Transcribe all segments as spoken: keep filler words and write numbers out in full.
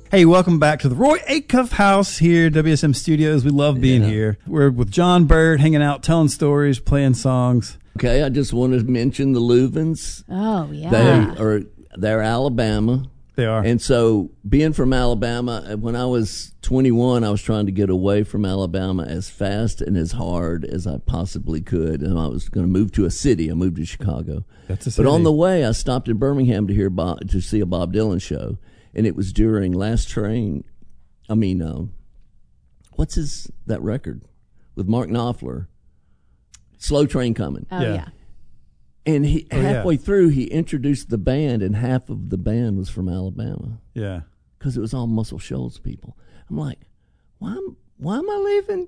Hey, welcome back to the Roy Acuff House here at W S M Studios. We love being Yeah. here. We're with John Bird, hanging out, telling stories, playing songs. Okay, I just want to mention the Louvens. Oh, yeah. They are they're Alabama. They are. And so being from Alabama, when I was twenty-one, I was trying to get away from Alabama as fast and as hard as I possibly could. And I was going to move to a city. I moved to Chicago. That's a But on city. the way, I stopped in Birmingham to hear Bob, to see a Bob Dylan show. And it was during Last Train. I mean, um, what's his that record with Mark Knopfler? Slow Train Coming. Oh, Yeah. yeah. And he Oh, yeah. halfway through, he introduced the band, and half of the band was from Alabama Yeah. because it was all Muscle Shoals people. I'm like, why am why am I leaving?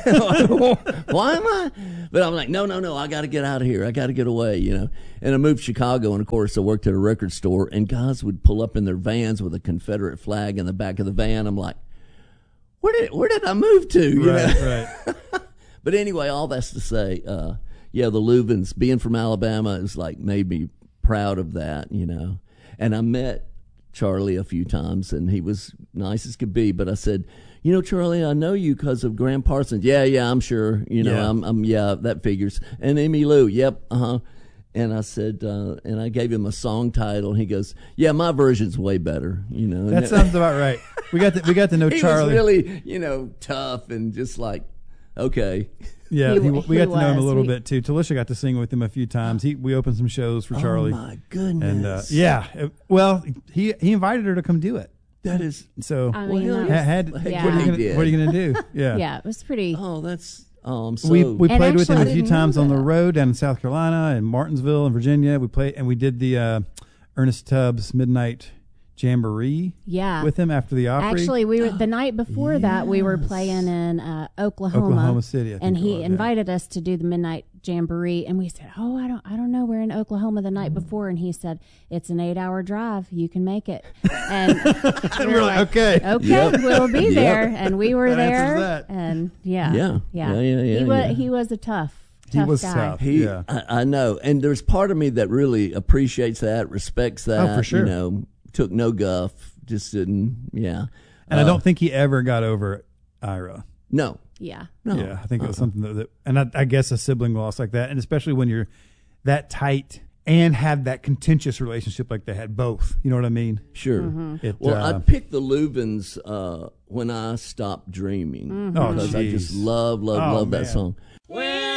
Why am I? But I'm like, no, no, no, I got to get out of here. I got to get away, you know. And I moved to Chicago, and of course, I worked at a record store, and guys would pull up in their vans with a Confederate flag in the back of the van. I'm like, where did where did I move to? You Right, know? right. But anyway, all that's to say, uh, yeah, the Louvens, being from Alabama, is like made me proud of that, you know. And I met Charlie a few times, and he was nice as could be. But I said, you know, Charlie, I know you because of Graham Parsons. Yeah, yeah, I'm sure. You know, Yeah. I'm, I'm, yeah, that figures. And Emmylou Lou, yep, uh huh. And I said, uh, and I gave him a song title, and he goes, "Yeah, my version's way better." You know, That sounds about right. We got to, we got to know he Charlie. was really, you know, tough and just like, okay. Yeah, He he, w- we got he to know him a was. little We- bit too. Talisha got to sing with him a few times. He we opened some shows for Charlie. Oh my goodness! And uh, yeah, uh, well, he he invited her to come do it. that is. So I Well, mean, hell that ha- was- had, Yeah. what, are you gonna, He did. what are you gonna do? Yeah, yeah, it was pretty. Oh, that's. Oh, I'm so. We we And played with him actually, a I few didn't know times on the that. road down in South Carolina and Martinsville and Virginia. We played and we did the uh, Ernest Tubbs Midnight Jamboree Yeah. with him after the Opry. Actually, we were the night before that we were Yes. playing in uh, Oklahoma, Oklahoma City, I think and it he was, yeah. invited us to do the midnight jamboree, and we said, "Oh, I don't, I don't know. We're in Oklahoma the night before," and he said, "It's an eight-hour drive. You can make it." And we we're like, okay. okay, Yep. we'll be Yep. there, and we were That answers there, that. and yeah, Yeah. yeah, Yeah, yeah, yeah, He was, yeah. he was a tough, He tough was guy. tough. He, Yeah. I, I know, and there's part of me that really appreciates that, respects that. Oh, for sure. You know, took no guff, just didn't. Yeah, And I Uh, don't think he ever got over Ira. No, Yeah, no. Yeah, I think it was something that, that and I, I guess a sibling loss like that, and especially when you're that tight and have that contentious relationship like they had both. You know what I mean? Sure. Mm-hmm. It, Well, uh, I picked the Louvens uh, when I stopped dreaming Oh, because I geez. just love, love, Oh, love that man. song.